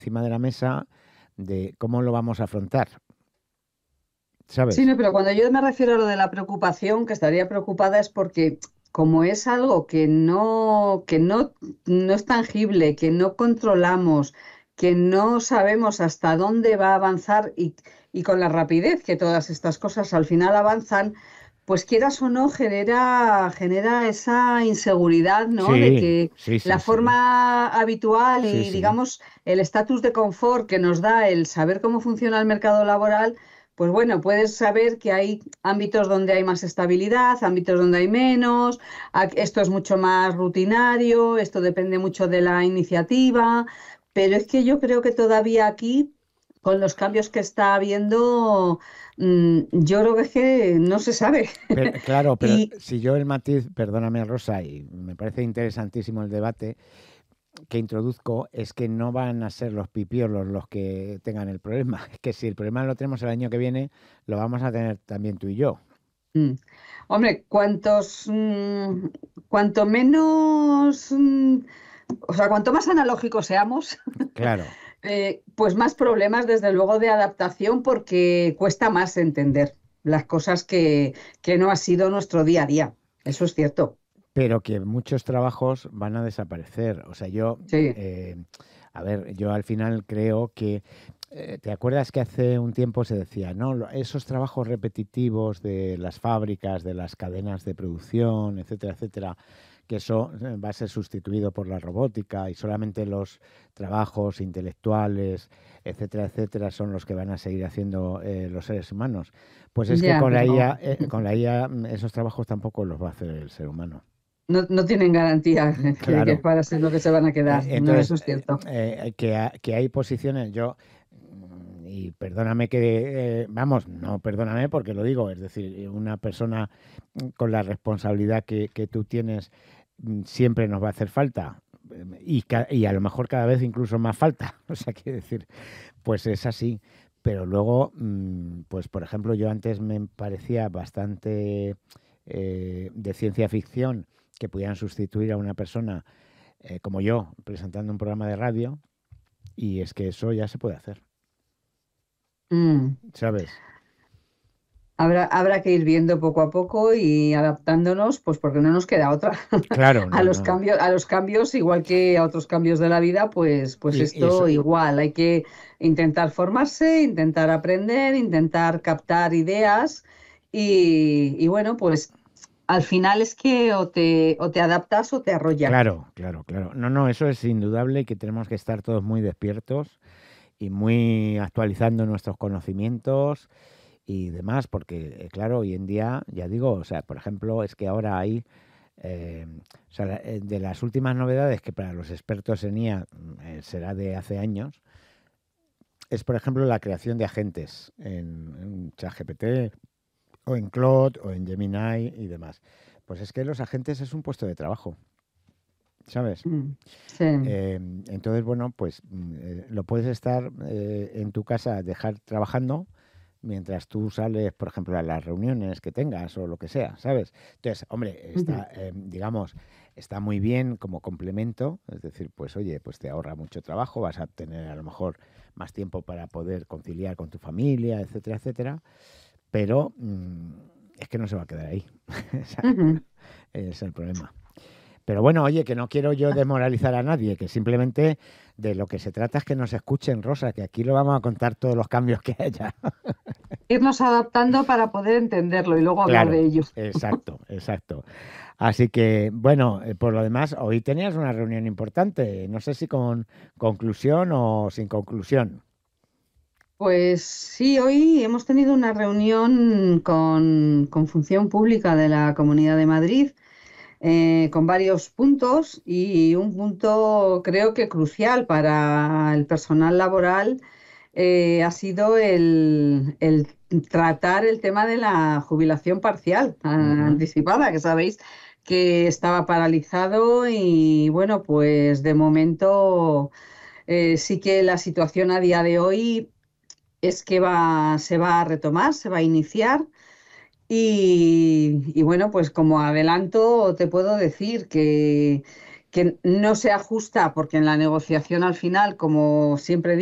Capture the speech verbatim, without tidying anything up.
encima de la mesa de cómo lo vamos a afrontar, Sí, ¿sabes? no, pero cuando yo me refiero a lo de la preocupación, que estaría preocupada es porque como es algo que no, que no, no es tangible, que no controlamos, que no sabemos hasta dónde va a avanzar y, y con la rapidez que todas estas cosas al final avanzan, pues quieras o no, genera, genera esa inseguridad, ¿no? De Sí, que sí, la sí, sí, forma habitual sí, y, sí. digamos, el estatus de confort que nos da el saber cómo funciona el mercado laboral, pues bueno, puedes saber que hay ámbitos donde hay más estabilidad, ámbitos donde hay menos, a- esto es mucho más rutinario, esto depende mucho de la iniciativa, pero es que yo creo que todavía aquí, con los cambios que está habiendo, mm, yo creo que es que no se sabe. Pero, claro, pero Y si yo el matiz, perdóname Rosa, y me parece interesantísimo el debate que introduzco, es que no van a ser los pipiolos los que tengan el problema. Es que si el problema lo tenemos el año que viene, lo vamos a tener también tú y yo. mm, hombre, cuantos, mm, cuanto menos, mm, o sea, cuanto más analógicos seamos, Claro, eh, pues más problemas, desde luego, de adaptación, porque cuesta más entender las cosas que, que no ha sido nuestro día a día. Eso es cierto. pero que muchos trabajos van a desaparecer. O sea, yo, Sí. eh, a ver, yo al final creo que, eh, ¿te acuerdas que hace un tiempo se decía, no, Lo- esos trabajos repetitivos de las fábricas, de las cadenas de producción, etcétera, etcétera, que eso eh, va a ser sustituido por la robótica y solamente los trabajos intelectuales, etcétera, etcétera, son los que van a seguir haciendo eh, los seres humanos? Pues es que Ya, con la pero I A, eh, con la I A mm, esos trabajos tampoco los va a hacer el ser humano. no, no tienen garantía que, que Claro. para ser lo que se van a Eh, quedar. No, entonces, eso es eh, cierto. eh, que, ha- que hay posiciones, yo, mm, y perdóname que, eh, vamos, no perdóname porque lo digo, es decir, una persona mm, con la responsabilidad que, que tú tienes mm, siempre nos va a hacer falta. eh, Y, ca- y a lo mejor cada vez incluso más falta. O sea, quiero decir, pues es así. Pero luego, mm, pues por ejemplo, yo antes me parecía bastante eh, de ciencia ficción que pudieran sustituir a una persona eh, como yo, presentando un programa de radio, y es que eso ya se puede hacer, Mm. ¿sabes? Habrá, habrá que ir viendo poco a poco y adaptándonos, pues porque no nos queda otra. Claro, A no, los no. cambios, a los cambios, igual que a otros cambios de la vida, pues, pues Y, y eso, esto igual. Hay que intentar formarse, intentar aprender, intentar captar ideas y, y bueno, pues al final es que o te, o te adaptas o te arrolla. claro, claro, claro. No, no, eso es indudable que tenemos que estar todos muy despiertos y muy actualizando nuestros conocimientos y demás, porque, eh, claro, hoy en día, ya digo, o sea, por ejemplo, es que ahora hay, eh, o sea, la- eh, de las últimas novedades que para los expertos en I A mm, eh, será de hace años, es, por ejemplo, la creación de agentes en, en ChatGPT o en Claude o en Gemini y demás. Pues es que los agentes es un puesto de trabajo, ¿sabes? Mm, sí. Eh, entonces, bueno, pues mm, eh, lo puedes estar eh, en tu casa, dejar trabajando mientras tú sales, por ejemplo, a las reuniones que tengas o lo que sea, ¿sabes? Entonces, hombre, Ujú. está, eh, digamos, está muy bien como complemento, es decir, pues oye, pues te ahorra mucho trabajo, vas a tener a lo mejor más tiempo para poder conciliar con tu familia, etcétera, etcétera, pero mm, es que no se va a quedar ahí. Esa- Ujú. Ese es el problema. Pero bueno, oye, que no quiero yo desmoralizar a nadie, que simplemente de lo que se trata es que nos escuchen, Rosa, que aquí lo vamos a contar todos los cambios que haya. Irnos adaptando para poder entenderlo y luego hablar de Claro, ello. exacto, exacto. Así que, bueno, eh, por lo demás, hoy tenías una reunión importante, no sé si con conclusión o sin conclusión. Pues sí, hoy hemos tenido una reunión con, con Función Pública de la Comunidad de Madrid, eh, con varios puntos, y un punto creo que crucial para el personal laboral eh, ha sido el, el tratar el tema de la jubilación parcial, ah, Ujú. anticipada, que sabéis que estaba paralizado y bueno, pues de momento eh, sí que la situación a día de hoy es que va, se va a retomar, se va a iniciar. Y, y bueno, pues como adelanto te puedo decir que, que no se ajusta, porque en la negociación al final, como siempre